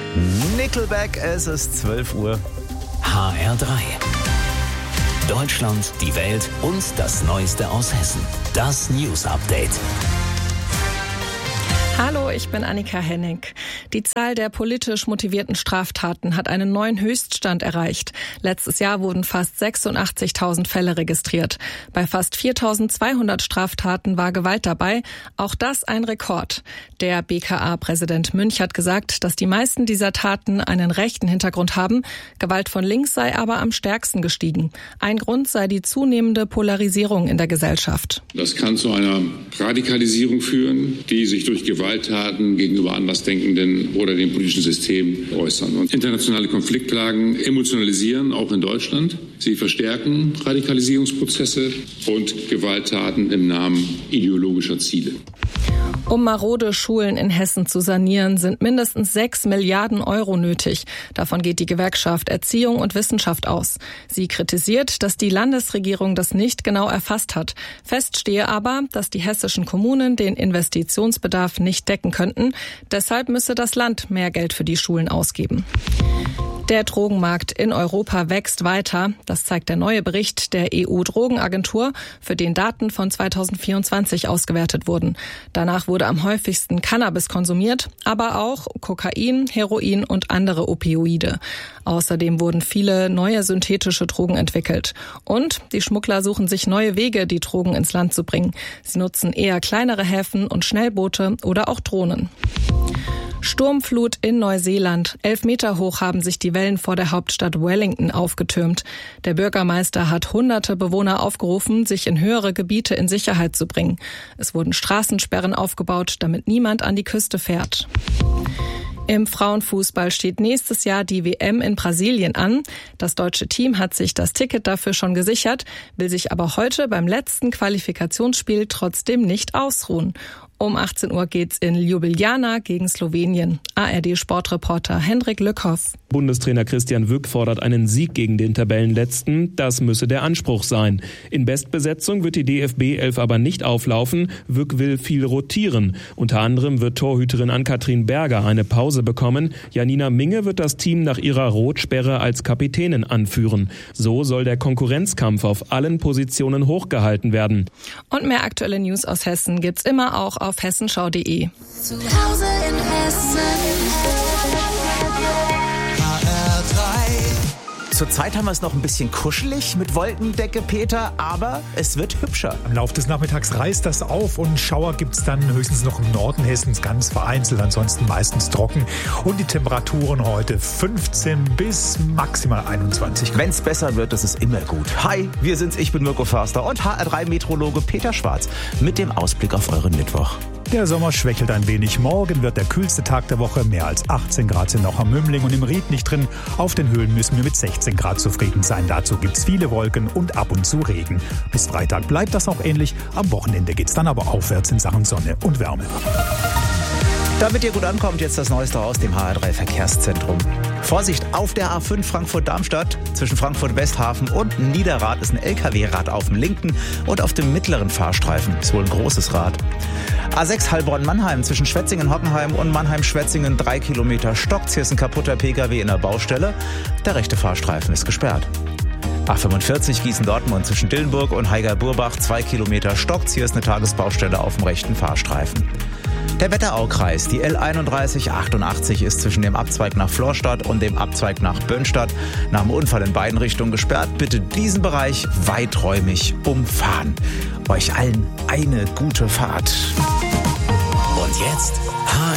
Nickelback, es ist 12 Uhr. HR3. Deutschland, die Welt und das Neueste aus Hessen. Das News Update. Hallo, ich bin Annika Hennig. Die Zahl der politisch motivierten Straftaten hat einen neuen Höchststand erreicht. Letztes Jahr wurden fast 86.000 Fälle registriert. Bei fast 4.200 Straftaten war Gewalt dabei. Auch das ein Rekord. Der BKA-Präsident Münch hat gesagt, dass die meisten dieser Taten einen rechten Hintergrund haben. Gewalt von links sei aber am stärksten gestiegen. Ein Grund sei die zunehmende Polarisierung in der Gesellschaft. Das kann zu einer Radikalisierung führen, die sich durch Gewalttaten gegenüber Andersdenkenden oder dem politischen System äußern. Und internationale Konfliktlagen emotionalisieren, auch in Deutschland. Sie verstärken Radikalisierungsprozesse und Gewalttaten im Namen ideologischer Ziele. Um marode Schulen in Hessen zu sanieren, sind mindestens 6 Milliarden Euro nötig. Davon geht die Gewerkschaft Erziehung und Wissenschaft aus. Sie kritisiert, dass die Landesregierung das nicht genau erfasst hat. Fest stehe aber, dass die hessischen Kommunen den Investitionsbedarf nicht decken könnten. Deshalb müsse das Land mehr Geld für die Schulen ausgeben. Der Drogenmarkt in Europa wächst weiter. Das zeigt der neue Bericht der EU-Drogenagentur, für den Daten von 2024 ausgewertet wurden. Danach wurde am häufigsten Cannabis konsumiert, aber auch Kokain, Heroin und andere Opioide. Außerdem wurden viele neue synthetische Drogen entwickelt. Und die Schmuggler suchen sich neue Wege, die Drogen ins Land zu bringen. Sie nutzen eher kleinere Häfen und Schnellboote oder auch Drohnen. Sturmflut in Neuseeland. 11 Meter hoch haben sich die Wellen vor der Hauptstadt Wellington aufgetürmt. Der Bürgermeister hat hunderte Bewohner aufgerufen, sich in höhere Gebiete in Sicherheit zu bringen. Es wurden Straßensperren aufgebaut, damit niemand an die Küste fährt. Im Frauenfußball steht nächstes Jahr die WM in Brasilien an. Das deutsche Team hat sich das Ticket dafür schon gesichert, will sich aber heute beim letzten Qualifikationsspiel trotzdem nicht ausruhen. Um 18 Uhr geht's in Ljubljana gegen Slowenien. ARD-Sportreporter Hendrik Lückhoff. Bundestrainer Christian Wück fordert einen Sieg gegen den Tabellenletzten. Das müsse der Anspruch sein. In Bestbesetzung wird die DFB-11 aber nicht auflaufen. Wück will viel rotieren. Unter anderem wird Torhüterin Ann-Kathrin Berger eine Pause bekommen. Janina Minge wird das Team nach ihrer Rotsperre als Kapitänin anführen. So soll der Konkurrenzkampf auf allen Positionen hochgehalten werden. Und mehr aktuelle News aus Hessen gibt's immer auch auf hessenschau.de. Zu Hause in Hessen. Zurzeit haben wir es noch ein bisschen kuschelig mit Wolkendecke, Peter, aber es wird hübscher. Im Laufe des Nachmittags reißt das auf und Schauer gibt es dann höchstens noch im Norden Hessens, ganz vereinzelt, ansonsten meistens trocken. Und die Temperaturen heute 15 bis maximal 21 Grad. Wenn es besser wird, ist es immer gut. Hi, wir sind's, ich bin Mirko Förster und HR3-Meteorologe Peter Schwarz mit dem Ausblick auf euren Mittwoch. Der Sommer schwächelt ein wenig. Morgen wird der kühlste Tag der Woche. Mehr als 18 Grad sind noch am Mümling und im Ried nicht drin. Auf den Höhen müssen wir mit 16 Grad zufrieden sein. Dazu gibt's viele Wolken und ab und zu Regen. Bis Freitag bleibt das auch ähnlich. Am Wochenende geht's dann aber aufwärts in Sachen Sonne und Wärme. Damit ihr gut ankommt, jetzt das Neueste aus dem HR3-Verkehrszentrum. Vorsicht, auf der A5 Frankfurt-Darmstadt zwischen Frankfurt-Westhafen und Niederrad ist ein LKW-Rad auf dem linken und auf dem mittleren Fahrstreifen. Ist wohl ein großes Rad. A6 Heilbronn-Mannheim zwischen Schwetzingen-Hockenheim und Mannheim-Schwetzingen 3 Kilometer stockt. Hier ist ein kaputter PKW in der Baustelle. Der rechte Fahrstreifen ist gesperrt. A45 Gießen-Dortmund zwischen Dillenburg und Haiger-Burbach 2 Kilometer stockt. Hier ist eine Tagesbaustelle auf dem rechten Fahrstreifen. Der Wetteraukreis, die L3188 ist zwischen dem Abzweig nach Florstadt und dem Abzweig nach Bönnstadt nach dem Unfall in beiden Richtungen gesperrt. Bitte diesen Bereich weiträumig umfahren. Euch allen eine gute Fahrt. Und jetzt HR